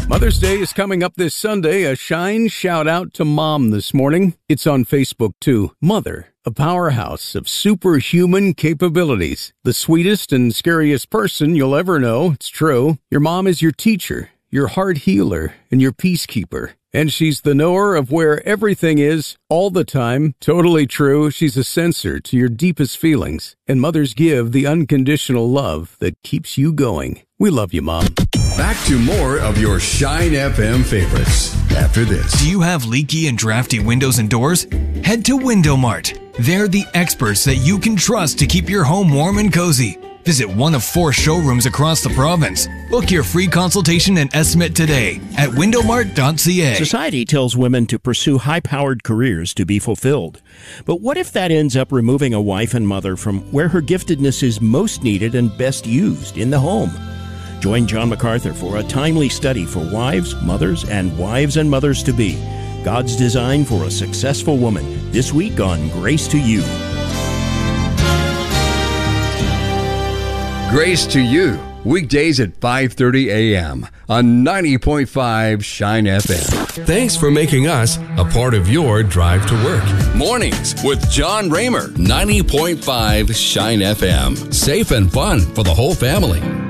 Mother's Day is coming up this Sunday. A Shine shout out to Mom this morning. It's on Facebook too. Mother, a powerhouse of superhuman capabilities. The sweetest and scariest person you'll ever know. It's true. Your mom is your teacher, your heart healer, and your peacekeeper. And she's the knower of where everything is, all the time. Totally true. She's a sensor to your deepest feelings. And mothers give the unconditional love that keeps you going. We love you, Mom. Back to more of your Shine FM favorites after this. Do you have leaky and drafty windows and doors? Head to Window Mart. They're the experts that you can trust to keep your home warm and cozy. Visit one of 4 showrooms across the province. Book your free consultation and estimate today at windowmart.ca. Society tells women to pursue high-powered careers to be fulfilled. But what if that ends up removing a wife and mother from where her giftedness is most needed and best used, in the home? Join John MacArthur for a timely study for wives, mothers, and mothers-to-be. God's design for a successful woman. This week on Grace to You. Grace to You, weekdays at 5:30 a.m. on 90.5 Shine FM. Thanks for making us a part of your drive to work. Mornings with John Raymer, 90.5 Shine FM. Safe and fun for the whole family.